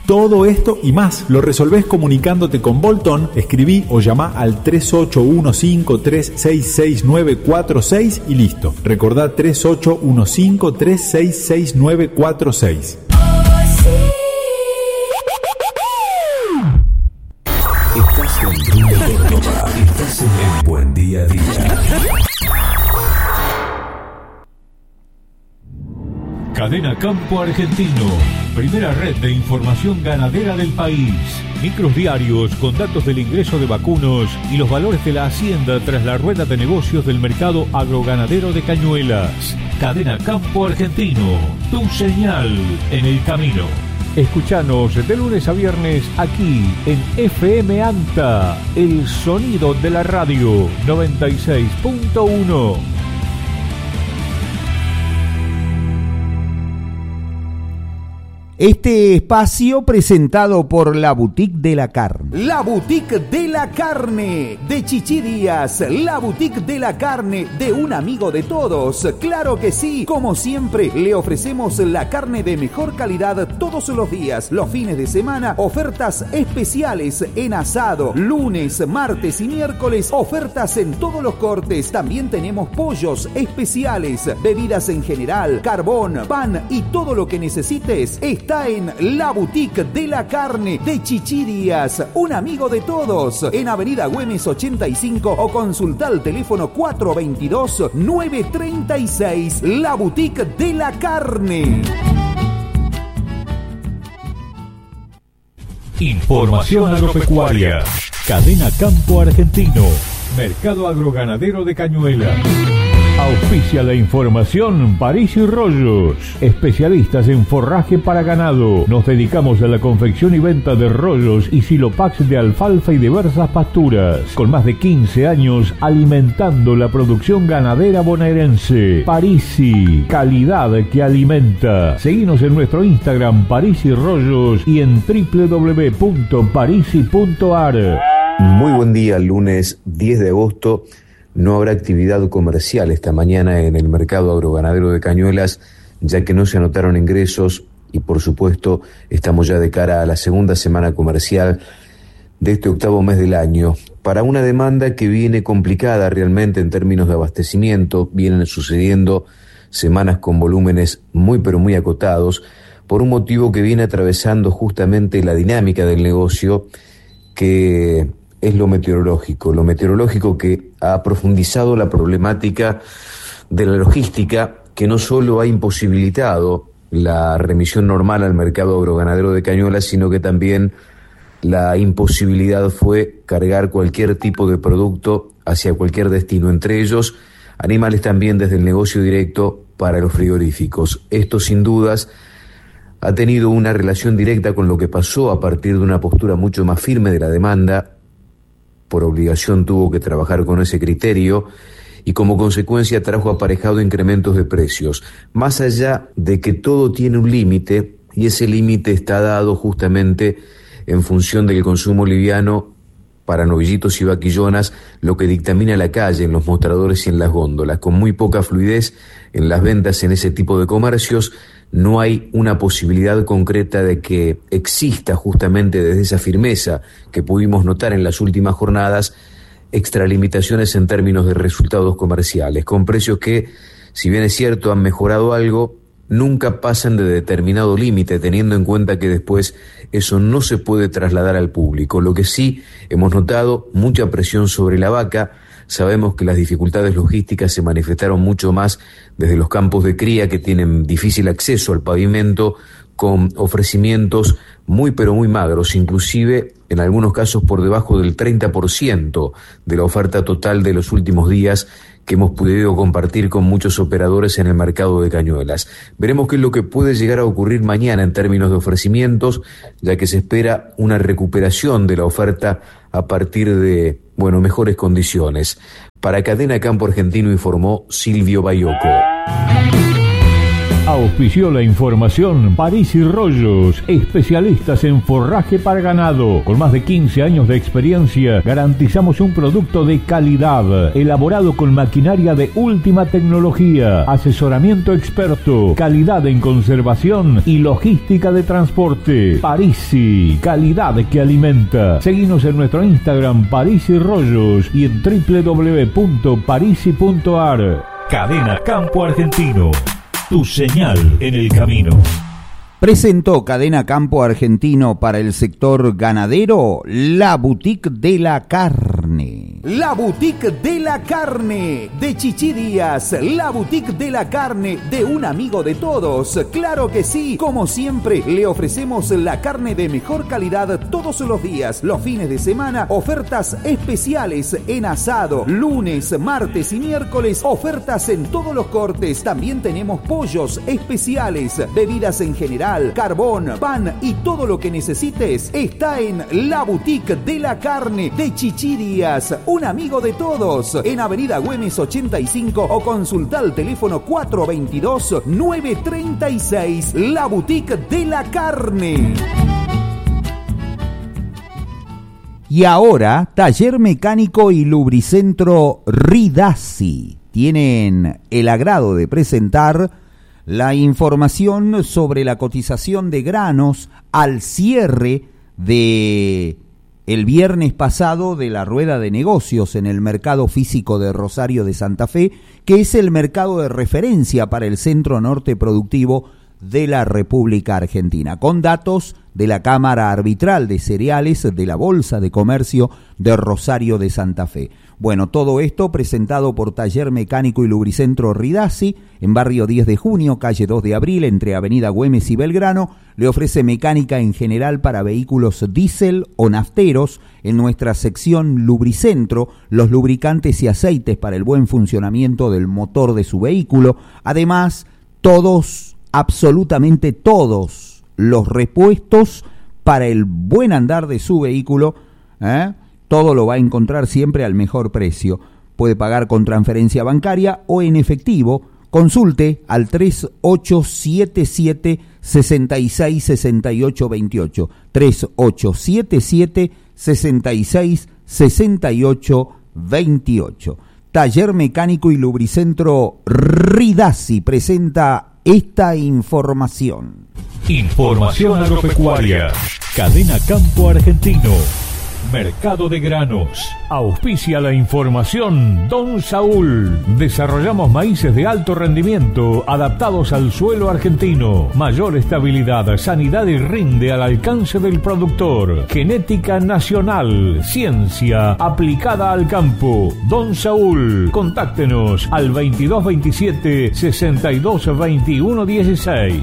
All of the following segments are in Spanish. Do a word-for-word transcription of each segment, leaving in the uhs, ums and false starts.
Todo esto y más lo resolvés comunicándote con Bolton. Escribí o llamá al tres ocho uno cinco tres seis seis nueve cuatro seis y listo. Recordá tres ocho uno cinco tres seis seis nueve cuatro seis. Estás en Córdoba. Estás en Buen Día a Día. Cadena Campo Argentino, primera red de información ganadera del país. Micros diarios con datos del ingreso de vacunos y los valores de la hacienda tras la rueda de negocios del mercado agroganadero de Cañuelas. Cadena Campo Argentino, tu señal en el camino. Escuchanos de lunes a viernes aquí en F M ANTA, el sonido de la radio noventa y seis punto uno. Este espacio presentado por La Boutique de la Carne. La Boutique de la Carne, de Chichi Díaz. La Boutique de la Carne, de un amigo de todos. Claro que sí, como siempre, le ofrecemos la carne de mejor calidad todos los días. Los fines de semana, ofertas especiales en asado. Lunes, martes y miércoles, ofertas en todos los cortes. También tenemos pollos especiales, bebidas en general, carbón, pan y todo lo que necesites. Está en La Boutique de la Carne de Chichi Díaz, un amigo de todos, en Avenida Güemes ochenta y cinco o consulta al teléfono cuatro dos dos nueve tres seis. La Boutique de la Carne. Información agropecuaria. Cadena Campo Argentino. Mercado agroganadero de Cañuelas. Auspicia la información París y Rollos, especialistas en forraje para ganado. Nos dedicamos a la confección y venta de rollos y silopax de alfalfa y diversas pasturas. Con más de quince años alimentando la producción ganadera bonaerense. Parisi, calidad que alimenta. Seguinos en nuestro Instagram París y Rollos y en doble u doble u doble u punto parisi punto a r. Muy buen día, lunes diez de agosto. No habrá actividad comercial esta mañana en el mercado agroganadero de Cañuelas, ya que no se anotaron ingresos y, por supuesto, estamos ya de cara a la segunda semana comercial de este octavo mes del año. Para una demanda que viene complicada realmente en términos de abastecimiento, vienen sucediendo semanas con volúmenes muy pero muy acotados, por un motivo que viene atravesando justamente la dinámica del negocio, que es lo meteorológico, lo meteorológico que ha profundizado la problemática de la logística, que no solo ha imposibilitado la remisión normal al mercado agroganadero de Cañuelas, sino que también la imposibilidad fue cargar cualquier tipo de producto hacia cualquier destino, entre ellos animales también desde el negocio directo para los frigoríficos. Esto sin dudas ha tenido una relación directa con lo que pasó a partir de una postura mucho más firme de la demanda. Por obligación tuvo que trabajar con ese criterio y como consecuencia trajo aparejado incrementos de precios. Más allá de que todo tiene un límite, y ese límite está dado justamente en función del consumo liviano para novillitos y vaquillonas, lo que dictamina la calle, en los mostradores y en las góndolas. Con muy poca fluidez en las ventas en ese tipo de comercios, no hay una posibilidad concreta de que exista justamente desde esa firmeza que pudimos notar en las últimas jornadas, extralimitaciones en términos de resultados comerciales, con precios que, si bien es cierto, han mejorado algo, nunca pasan de determinado límite, teniendo en cuenta que después eso no se puede trasladar al público. Lo que sí hemos notado, mucha presión sobre la vaca. Sabemos que las dificultades logísticas se manifestaron mucho más desde los campos de cría, que tienen difícil acceso al pavimento, con ofrecimientos muy pero muy magros, inclusive en algunos casos por debajo del treinta por ciento de la oferta total de los últimos días que hemos podido compartir con muchos operadores en el mercado de Cañuelas. Veremos qué es lo que puede llegar a ocurrir mañana en términos de ofrecimientos, ya que se espera una recuperación de la oferta a partir de, bueno, mejores condiciones. Para Cadena Campo Argentino informó Silvio Bayoco. Auspició la información París y Rollos, especialistas en forraje para ganado. Con más de quince años de experiencia, garantizamos un producto de calidad, elaborado con maquinaria de última tecnología, asesoramiento experto, calidad en conservación y logística de transporte. Parisi, calidad que alimenta. Seguinos en nuestro Instagram París y Rollos y en doble u doble u doble u punto parisi punto a r. Cadena Campo Argentino. Tu señal en el camino. Presentó Cadena Campo Argentino para el sector ganadero la Boutique de la Carne. La Boutique de la Carne de Chichi Díaz, la Boutique de la Carne de un amigo de todos. Claro que sí, como siempre le ofrecemos la carne de mejor calidad todos los días, los fines de semana, ofertas especiales en asado, lunes, martes y miércoles, ofertas en todos los cortes. También tenemos pollos especiales, bebidas en general, carbón, pan y todo lo que necesites está en la Boutique de la Carne de Chichi Díaz, un amigo de todos, en Avenida Güemes ochenta y cinco o consulta al teléfono cuatro dos dos, nueve tres seis, la Boutique de la Carne. Y ahora, Taller Mecánico y Lubricentro Ridasi tienen el agrado de presentar la información sobre la cotización de granos al cierre de el viernes pasado de la rueda de negocios en el mercado físico de Rosario de Santa Fe, que es el mercado de referencia para el centro norte productivo de la República Argentina, con datos de la Cámara Arbitral de Cereales de la Bolsa de Comercio de Rosario de Santa Fe. Bueno, todo esto presentado por Taller Mecánico y Lubricentro Ridasi, en barrio diez de junio, calle dos de abril, entre Avenida Güemes y Belgrano. Le ofrece mecánica en general para vehículos diésel o nafteros. En nuestra sección Lubricentro, los lubricantes y aceites para el buen funcionamiento del motor de su vehículo. Además, todos, absolutamente todos, los repuestos para el buen andar de su vehículo, ¿eh? Todo lo va a encontrar siempre al mejor precio. Puede pagar con transferencia bancaria o en efectivo. Consulte al tres ocho siete siete, seis seis seis ocho dos ocho. tres ocho siete siete, seis seis seis ocho dos ocho. Taller Mecánico y Lubricentro Ridasi presenta esta información. Información agropecuaria. Cadena Campo Argentino. Mercado de granos. Auspicia la información Don Saúl. Desarrollamos maíces de alto rendimiento adaptados al suelo argentino. Mayor estabilidad, sanidad y rinde al alcance del productor. Genética nacional. Ciencia aplicada al campo. Don Saúl. Contáctenos al veintidós veintisiete, sesenta y dos veintiuno dieciséis.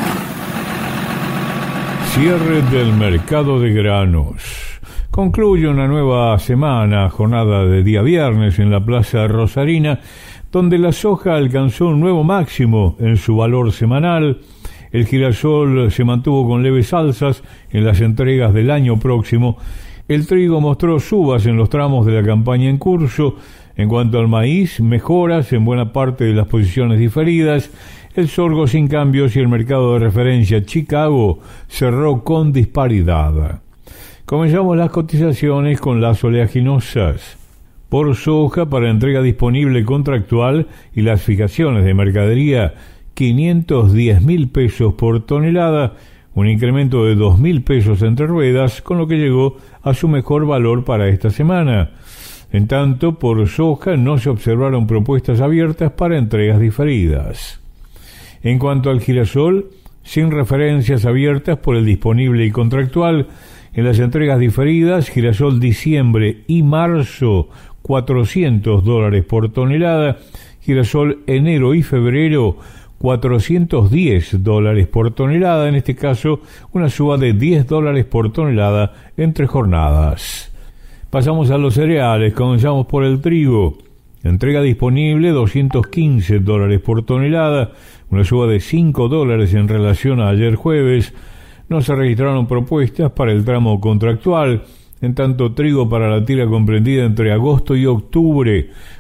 Cierre del mercado de granos. Concluye una nueva semana, jornada de día viernes en la Plaza Rosarina, donde la soja alcanzó un nuevo máximo en su valor semanal. El girasol se mantuvo con leves alzas en las entregas del año próximo. El trigo mostró subas en los tramos de la campaña en curso. En cuanto al maíz, mejoras en buena parte de las posiciones diferidas. El sorgo sin cambios y el mercado de referencia Chicago cerró con disparidad. Comenzamos las cotizaciones con las oleaginosas. Por soja para entrega disponible contractual y las fijaciones de mercadería, quinientos diez mil pesos por tonelada, un incremento de dos mil pesos entre ruedas, con lo que llegó a su mejor valor para esta semana. En tanto, por soja no se observaron propuestas abiertas para entregas diferidas. En cuanto al girasol, sin referencias abiertas por el disponible y contractual, en las entregas diferidas, girasol diciembre y marzo, cuatrocientos dólares por tonelada, girasol enero y febrero, cuatrocientos diez dólares por tonelada, en este caso una suba de diez dólares por tonelada entre jornadas. Pasamos a los cereales, comenzamos por el trigo. Entrega disponible doscientos quince dólares por tonelada, una suba de cinco dólares en relación a ayer jueves. No se registraron propuestas para el tramo contractual. En tanto, trigo para la tira comprendida entre agosto y octubre,